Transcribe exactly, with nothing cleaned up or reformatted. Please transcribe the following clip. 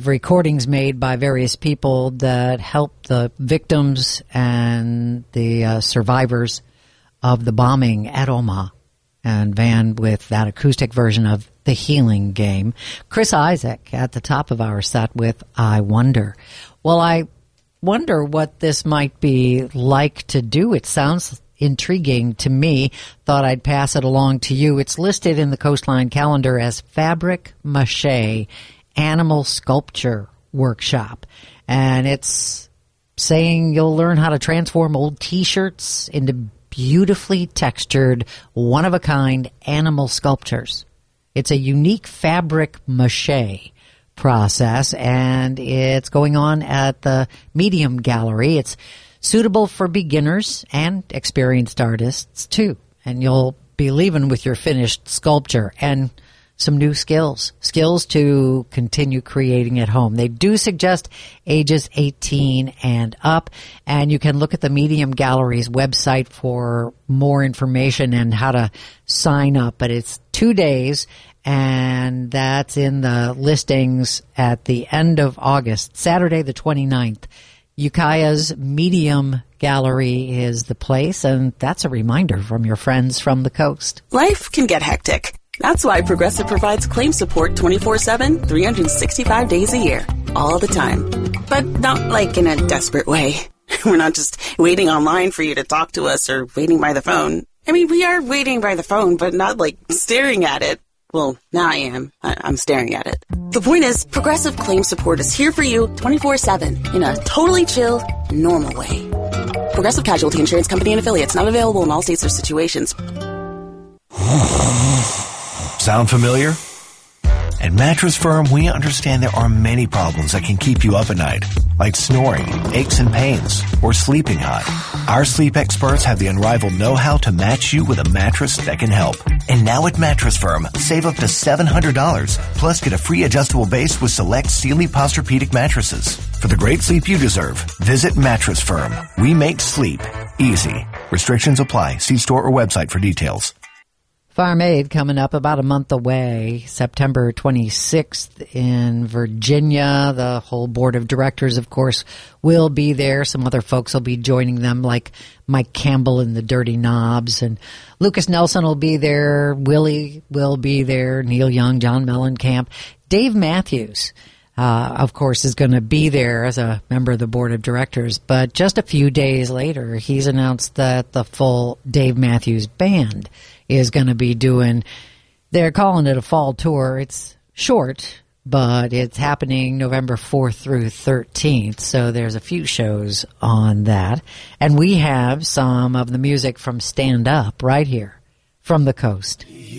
of recordings made by various people that helped the victims and the uh, survivors of the bombing at Omaha. And Van with that acoustic version of The Healing Game. Chris Isaak at the top of our set with I Wonder. Well, I wonder what this might be like to do. It sounds intriguing to me. Thought I'd pass it along to you. It's listed in the Coastline calendar as Fabric Mache Animal Sculpture Workshop. And it's saying you'll learn how to transform old T-shirts into beautifully textured, one-of-a-kind animal sculptures. It's a unique fabric mache process, and it's going on at the Medium Gallery. It's suitable for beginners and experienced artists, too. And you'll be leaving with your finished sculpture and some new skills, skills to continue creating at home. They do suggest ages eighteen and up, and you can look at the Medium Gallery's website for more information and how to sign up. But it's two days, and that's in the listings at the end of August, Saturday the twenty-ninth. Ukiah's Medium Gallery is the place, and that's a reminder from your friends from the coast. Life can get hectic. That's why Progressive provides claim support twenty-four seven, three hundred sixty-five days a year, all the time. But not like in a desperate way. We're not just waiting online for you to talk to us or waiting by the phone. I mean, we are waiting by the phone, but not like staring at it. Well, now I am. I- I'm staring at it. The point is, Progressive claim support is here for you twenty-four seven in a totally chill, normal way. Progressive Casualty Insurance Company and Affiliates, not available in all states or situations. Sound familiar? At Mattress Firm, we understand there are many problems that can keep you up at night, like snoring, aches and pains, or sleeping hot. Our sleep experts have the unrivaled know-how to match you with a mattress that can help. And now at Mattress Firm, save up to seven hundred dollars, plus get a free adjustable base with select Sealy Posturepedic mattresses. For the great sleep you deserve, visit Mattress Firm. We make sleep easy. Restrictions apply. See store or website for details. Farm Aid coming up about a month away, September twenty-sixth in Virginia. The whole board of directors, of course, will be there. Some other folks will be joining them, like Mike Campbell and the Dirty Knobs. And Lucas Nelson will be there. Willie will be there. Neil Young, John Mellencamp. Dave Matthews, uh, of course, is going to be there as a member of the board of directors. But just a few days later, he's announced that the full Dave Matthews Band is going to be doing, they're calling it a fall tour. It's short, but it's happening November fourth through thirteenth, so there's a few shows on that. And we have some of the music from Stand Up right here from the coast.